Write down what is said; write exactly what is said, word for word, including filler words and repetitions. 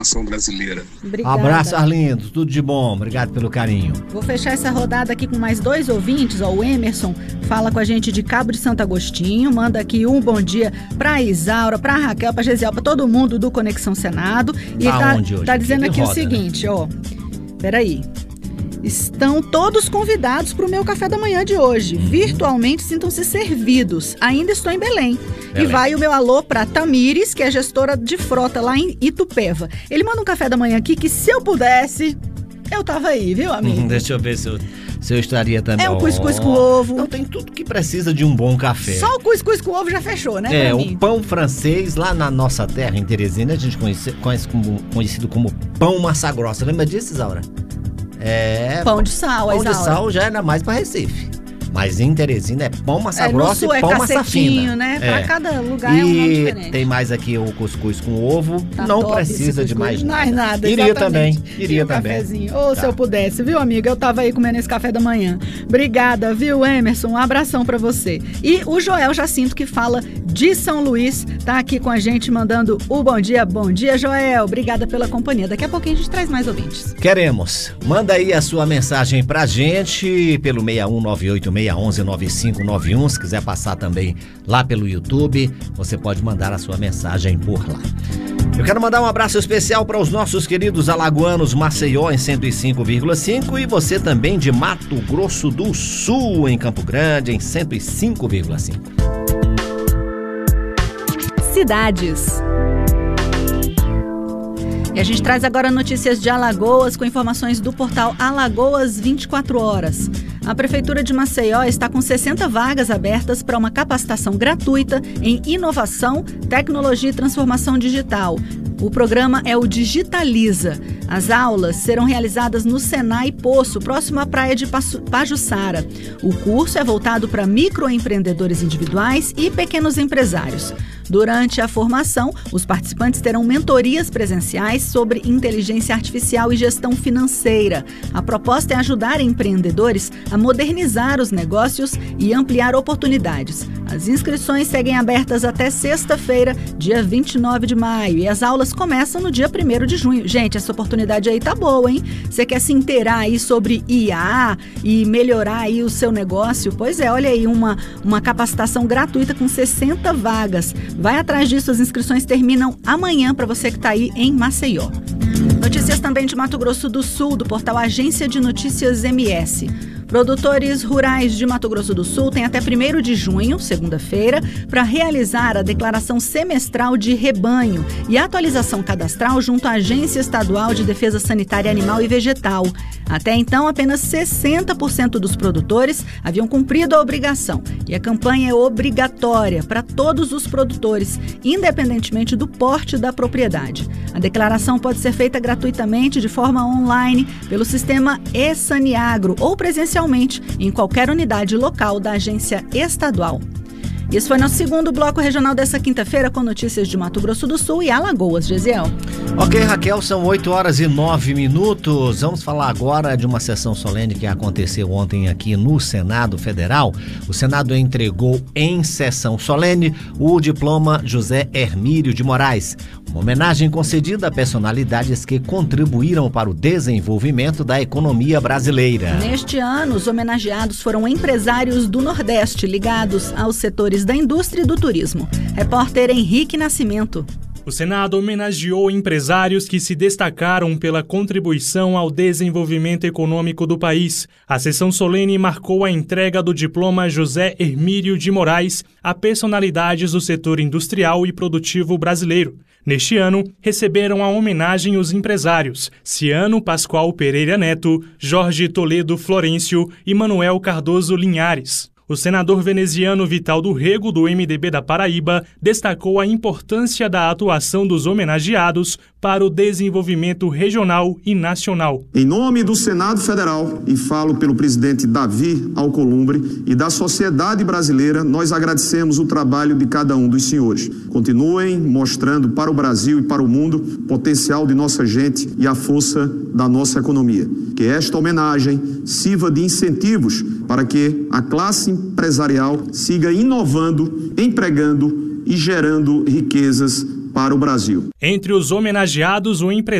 brasileira. Obrigada. Abraço, Arlindo. Tudo de bom. Obrigado pelo carinho. Vou fechar essa rodada aqui com mais dois ouvintes. Ó, o Emerson fala com a gente de Cabo de Santo Agostinho. Manda aqui um bom dia pra Isaura, pra Raquel, pra Gesiel, pra todo mundo do Conexão Senado. E Tá tá, onde hoje? tá dizendo Que aqui roda, o seguinte, né? ó. Peraí. Estão todos convidados para o meu café da manhã de hoje. Uhum. Virtualmente sintam-se servidos. Ainda estou em Belém. Belém. E vai o meu alô para Tamires, que é gestora de frota lá em Itupeva. Ele manda um café da manhã aqui que, se eu pudesse, eu tava aí, viu, amigo? Hum, deixa eu ver se eu, se eu estaria também. É um cuscuz com ovo. Então tem tudo que precisa de um bom café. Só o cuscuz com ovo já fechou, né? É, pra o mim. pão francês, lá na nossa terra, em Teresina, a gente conhece, conhece como, conhecido como pão massa grossa. Lembra disso, Isaura? É, pão de sal, Pão Isaura. de sal já era mais para Recife. Mas em Teresina é pão massa é, grossa e é pão massa fina. Né? É. Pra cada lugar é um nome diferente. E tem mais aqui o cuscuz com ovo. Tá não top precisa de mais nada. Mais nada, Iria exatamente. também. Iria um também. Cafezinho. Ou tá. se eu pudesse, viu, amiga? Eu tava aí comendo esse café da manhã. Obrigada, viu, Emerson? Um abração pra você. E o Joel Jacinto, que fala de São Luís, tá aqui com a gente mandando o bom dia. Bom dia, Joel. Obrigada pela companhia. Daqui a pouquinho a gente traz mais ouvintes. Queremos. Manda aí a sua mensagem pra gente pelo seis um nove oito seis um um nove cinco nove um. Se quiser passar também lá pelo YouTube, você pode mandar a sua mensagem por lá. Eu quero mandar um abraço especial para os nossos queridos alagoanos Maceió em cento e cinco vírgula cinco e você também de Mato Grosso do Sul em Campo Grande em cento e cinco vírgula cinco. Cidades. E a gente traz agora notícias de Alagoas com informações do portal Alagoas vinte e quatro horas. A Prefeitura de Maceió está com sessenta vagas abertas para uma capacitação gratuita em inovação, tecnologia e transformação digital. O programa é o Digitaliza. As aulas serão realizadas no Senai Poço, próximo à praia de Pajuçara. O curso é voltado para microempreendedores individuais e pequenos empresários. Durante a formação, os participantes terão mentorias presenciais sobre inteligência artificial e gestão financeira. A proposta é ajudar empreendedores a modernizar os negócios e ampliar oportunidades. As inscrições seguem abertas até sexta-feira, dia vinte e nove de maio, e as aulas começam no dia primeiro de junho. Gente, essa oportunidade aí tá boa, hein? Você quer se inteirar aí sobre I A e melhorar aí o seu negócio? Pois é, olha aí, uma, uma capacitação gratuita com sessenta vagas. Vai atrás disso, as inscrições terminam amanhã para você que está aí em Maceió. Notícias também de Mato Grosso do Sul, do portal Agência de Notícias M S. Produtores rurais de Mato Grosso do Sul têm até primeiro de junho, segunda-feira, para realizar a declaração semestral de rebanho e a atualização cadastral junto à Agência Estadual de Defesa Sanitária Animal e Vegetal. Até então, apenas sessenta por cento dos produtores haviam cumprido a obrigação e a campanha é obrigatória para todos os produtores, independentemente do porte da propriedade. A declaração pode ser feita gratuitamente de forma online pelo sistema eSaniagro ou presencialmente em qualquer unidade local da agência estadual. Isso foi nosso segundo bloco regional dessa quinta-feira com notícias de Mato Grosso do Sul e Alagoas, Gesiel. Ok, Raquel, são oito horas e nove minutos. Vamos falar agora de uma sessão solene que aconteceu ontem aqui no Senado Federal. O Senado entregou em sessão solene o diploma José Hermílio de Moraes, uma homenagem concedida a personalidades que contribuíram para o desenvolvimento da economia brasileira. Neste ano, os homenageados foram empresários do Nordeste ligados aos setores da indústria e do turismo. Repórter Henrique Nascimento. O Senado homenageou empresários que se destacaram pela contribuição ao desenvolvimento econômico do país. A sessão solene marcou a entrega do diploma José Hermílio de Moraes a personalidades do setor industrial e produtivo brasileiro. Neste ano, receberam a homenagem os empresários Ciano Pascoal Pereira Neto, Jorge Toledo Florencio e Manuel Cardoso Linhares. O senador veneziano Vital do Rego, do M D B da Paraíba, destacou a importância da atuação dos homenageados para o desenvolvimento regional e nacional. Em nome do Senado Federal, e falo pelo presidente Davi Alcolumbre e da sociedade brasileira, nós agradecemos o trabalho de cada um dos senhores. Continuem mostrando para o Brasil e para o mundo o potencial de nossa gente e a força da nossa economia. Que esta homenagem sirva de incentivos para que a classe empresarial siga inovando, empregando e gerando riquezas para o Brasil. Entre os homenageados, o empresário